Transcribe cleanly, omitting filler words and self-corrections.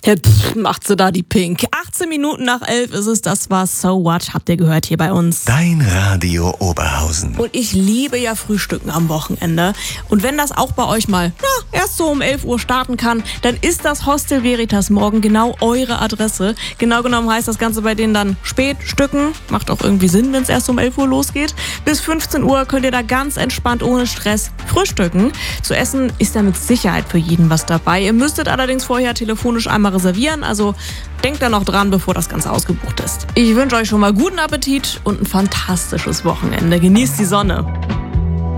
Jetzt macht sie da die Pink. 18 Minuten nach 11 ist es, das war So What, habt ihr gehört hier bei uns. Dein Radio Oberhausen. Und ich liebe ja Frühstücken am Wochenende. Und wenn das auch bei euch mal erst so um 11 Uhr starten kann, dann ist das Hostel Veritas morgen genau eure Adresse. Genau genommen heißt das Ganze bei denen dann Spätstücken. Macht auch irgendwie Sinn, wenn es erst um 11 Uhr losgeht. Bis 15 Uhr könnt ihr da ganz entspannt ohne Stress frühstücken. Zu essen ist da mit Sicherheit für jeden was dabei. Ihr müsstet allerdings vorher telefonisch einmal reservieren, also denkt da noch dran, bevor das Ganze ausgebucht ist. Ich wünsche euch schon mal guten Appetit und ein fantastisches Wochenende. Genießt die Sonne.